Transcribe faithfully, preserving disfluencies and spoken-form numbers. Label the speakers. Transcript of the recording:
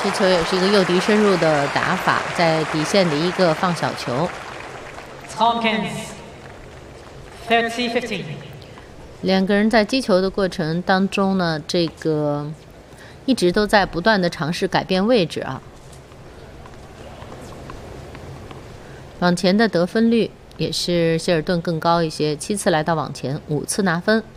Speaker 1: 这球也是一个诱敌深入的打法，在底线的一个放小球。
Speaker 2: Tompkins, thirty fifteen。
Speaker 1: 两个人在击球的过程当中呢，这个一直都在不断的尝试改变位置啊。网前的得分率也是希尔顿更高一些，七次来到网前，五次拿分。